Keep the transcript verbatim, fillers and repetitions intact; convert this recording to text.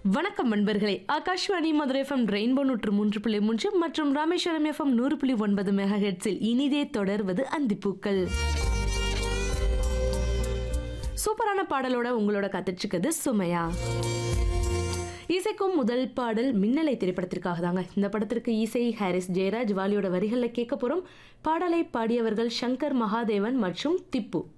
வணக்கம் நண்பர்களே, Akashvani Madurai FM rainbow நூற்று மூன்று புள்ளி மூன்று மற்றும் ராமேஸ்வரம் எஃப்எம் நூறு புள்ளி ஒன்பது மெகா ஹெட்ஸில் இனிதே தொடர்வது அந்திப்பூக்கள். சூப்பரான பாடலோட உங்களோட காத்துட்டு சுமையா. இசைக்கும் முதல் பாடல் மின்னலை திரைப்படத்திற்காக தாங்க. இந்த படத்திற்கு இசை ஹாரிஸ் ஜெயராஜ் வாலியோட வரிகளில் கேட்க போறோம். பாடலை பாடியவர்கள் சங்கர் மகாதேவன் மற்றும் திப்பு.